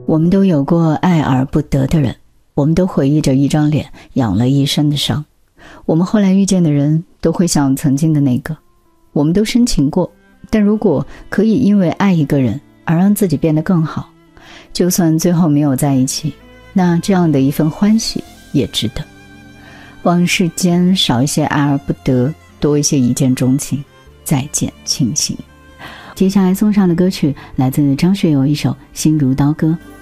我们都有过爱而不得的人，我们都回忆着一张脸养了一身的伤。我们后来遇见的人都会像曾经的那个，我们都深情过，但如果可以因为爱一个人而让自己变得更好，就算最后没有在一起，那这样的一份欢喜也值得。往事间少一些爱而不得，多一些一见钟情，再见庆幸。接下来送上的歌曲来自张学友一首《心如刀割》。